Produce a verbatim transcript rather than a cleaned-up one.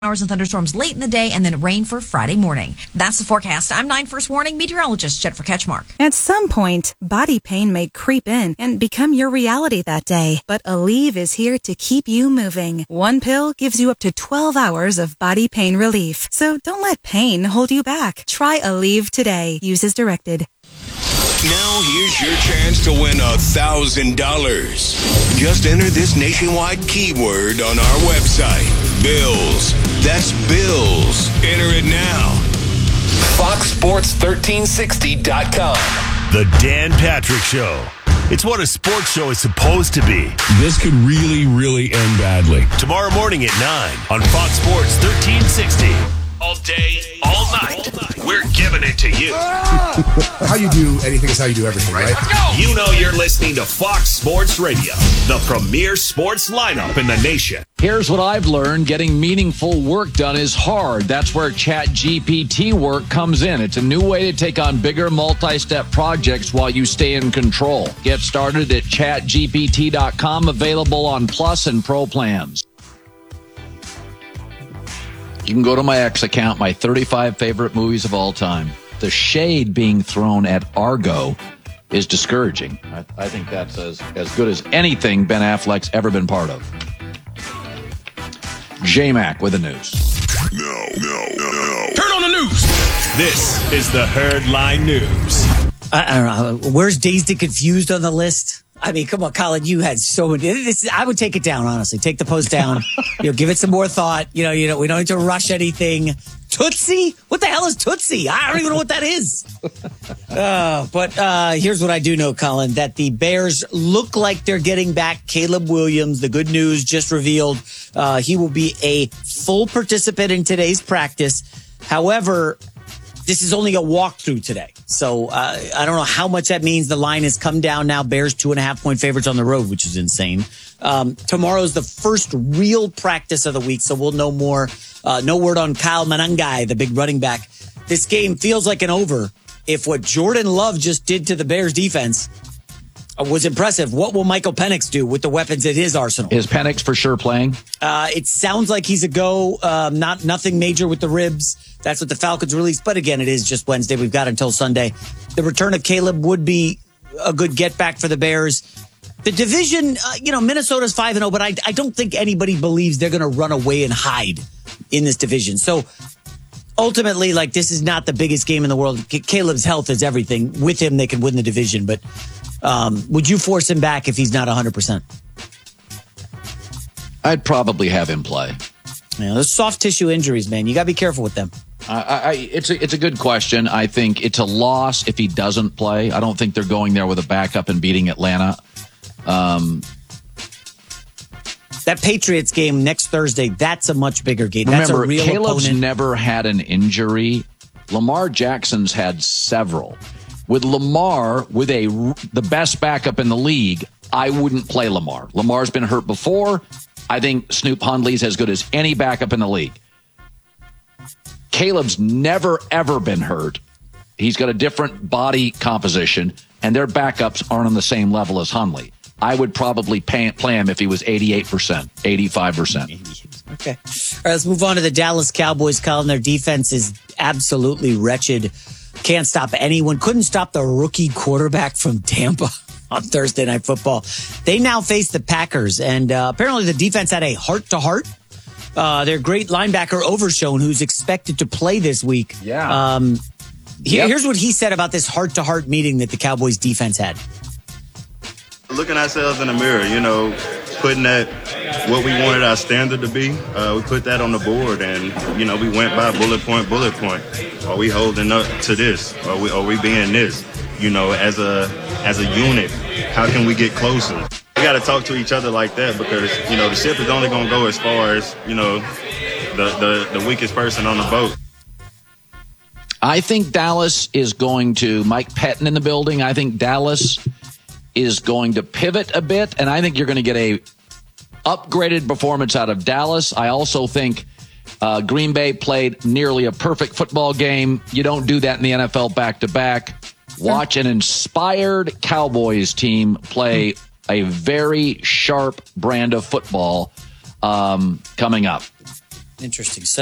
Hours and thunderstorms late in the day, and then rain for Friday morning. That's the forecast. I'm nine First Warning meteorologist Jennifer Ketchmark. At some point, body pain may creep in and become your reality that day. But Aleve is here to keep you moving. One pill gives you up to twelve hours of body pain relief. So don't let pain hold you back. Try Aleve today. Use as directed. Now here's your chance to win a thousand dollars. Just enter this nationwide keyword on our website. Bills. That's Bills. Enter it now. Fox Sports thirteen sixty dot com. The Dan Patrick Show. It's what a sports show is supposed to be. This could really, really end badly. Tomorrow morning at nine on Fox Sports thirteen sixty. All day, all night, we're giving it to you. How you do anything is how you do everything, right? Let's go! You know you're listening to Fox Sports Radio, the premier sports lineup in the nation. Here's what I've learned. Getting meaningful work done is hard. That's where Chat G P T work comes in. It's a new way to take on bigger multi-step projects while you stay in control. Get started at chat G P T dot com, available on Plus and Pro plans. You can go to my X account, my thirty-five favorite movies of all time. The shade being thrown at Argo is discouraging. I, I think that's as, as good as anything Ben Affleck's ever been part of. J-Mac with the news. No, no, no, no. Turn on the news. This is the Herd Line News. I, I don't know. Where's Dazed and Confused on the list? I mean, come on, Colin, you had so many. This, I would take it down, honestly. Take the post down. You know, give it some more thought. You know, you know, we don't need to rush anything. Tootsie? What the hell is Tootsie? I don't even know what that is. Uh, but uh, here's what I do know, Colin, that the Bears look like they're getting back Caleb Williams. The good news just revealed uh, he will be a full participant in today's practice. However, this is only a walkthrough today. So uh, I don't know how much that means. The line has come down now. Bears two and a half point favorites on the road, which is insane. Um, tomorrow's the first real practice of the week, so we'll know more. Uh, no word on Kyle Manangai, the big running back. This game feels like an over. If what Jordan Love just did to the Bears defense was impressive, what will Michael Penix do with the weapons at his arsenal? Is Penix for sure playing? Uh, it sounds like he's a go. Um, not nothing major with the ribs. That's what the Falcons released. But again, it is just Wednesday. We've got until Sunday. The return of Caleb would be a good get back for the Bears. The division, uh, you know, Minnesota's five and oh, but I, I don't think anybody believes they're going to run away and hide in this division. So ultimately, like, this is not the biggest game in the world. C- Caleb's health is everything. With him, they can win the division. But um, would you force him back if he's not one hundred percent? I'd probably have him play. You know, those soft tissue injuries, man, you got to be careful with them. I, I, it's a, it's a good question. I think it's a loss if he doesn't play. I don't think they're going there with a backup and beating Atlanta. Um, that Patriots game next Thursday, that's a much bigger game. That's remember, a real Caleb's opponent. never had an injury. Lamar Jackson's had several. With Lamar, with a the best backup in the league, I wouldn't play Lamar. Lamar's been hurt before. I think Snoop Hundley's as good as any backup in the league. Caleb's never, ever been hurt. He's got a different body composition, and their backups aren't on the same level as Hundley. I would probably pay, play him if he was eighty-eight percent, eighty-five percent. Okay. All right, let's move on to the Dallas Cowboys, Colin. Their defense is absolutely wretched. Can't stop anyone. Couldn't stop the rookie quarterback from Tampa on Thursday Night Football. They now face the Packers, and uh, apparently the defense had a heart-to-heart. Uh, their great linebacker, Overshown, who's expected to play this week. Yeah. Um, here, yep. Here's what he said about this heart-to-heart meeting that the Cowboys defense had. Looking ourselves in the mirror, you know, putting that, what we wanted our standard to be, uh, we put that on the board, and, you know, we went by bullet point, bullet point. Are we holding up to this? Are we, are we being this? You know, as a as a unit, how can we get closer? We got to talk to each other like that because, you know, the ship is only going to go as far as, you know, the, the, the weakest person on the boat. I think Dallas is going to, Mike Pettin in the building, I think Dallas is going to pivot a bit, and I think you're going to get a upgraded performance out of Dallas. I also think uh, Green Bay played nearly a perfect football game. You don't do that in the N F L back-to-back. Watch an inspired Cowboys team play a very sharp brand of football um, coming up. Interesting.